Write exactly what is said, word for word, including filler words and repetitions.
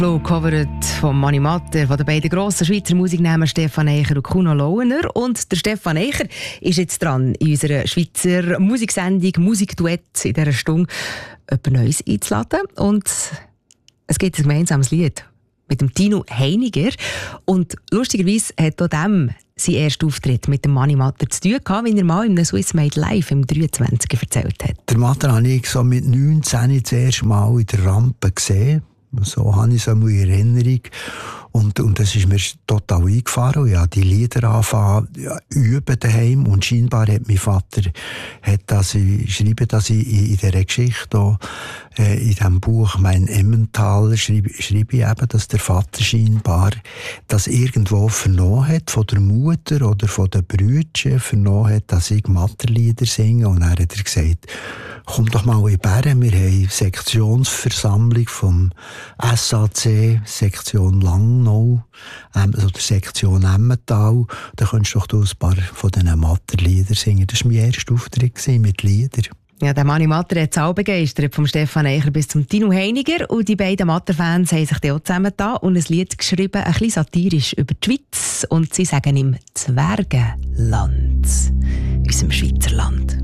Covered von Mani Matter, von den beiden grossen Schweizer Musiknamen Stefan Eicher und Kuno Lauener. Und der Stefan Eicher ist jetzt dran, in unserer Schweizer Musiksendung Musikduett in dieser Stunde etwas Neues einzuladen. Und es gibt ein gemeinsames Lied mit dem Tino Heiniger. Und lustigerweise hat auch dem sein erster Auftritt mit dem Mani Matter zu tun gehabt, wie er mal in einem Swiss Made Live im dreiundzwanziger erzählt hat. Der Matter habe ich so mit neunzehn das erste Mal in der Rampe gesehen. So habe ich es in Erinnerung. Und, und das ist mir total eingefahren. Ich habe die Lieder angefangen, ja, üben daheim. Und scheinbar hat mein Vater, hat das, ich schreibe das in, in dieser Geschichte, auch, äh, in diesem Buch, mein Emmentaler, schreibe, schreibe ich eben, dass der Vater scheinbar das irgendwo vernommen hat, von der Mutter oder von den Brüdern vernommen hat, dass ich Matterlieder singe. Und dann hat er gesagt, komm doch mal in Bern, wir haben eine Sektionsversammlung vom S A C, Sektion Langnau, ähm, also der Sektion Emmental. Da könntest du doch du ein paar von diesen Matterliedern singen. Das war mein erster Auftritt mit Liedern. Ja, der Mani Matter hat es auch begeistert, vom Stefan Eicher bis zum Tino Heiniger. Und die beiden Matter-Fans haben sich dann auch zusammengetan und ein Lied geschrieben, ein bisschen satirisch über die Schweiz. Und sie sagen ihm Zwergenland, unserem Schweizer Land.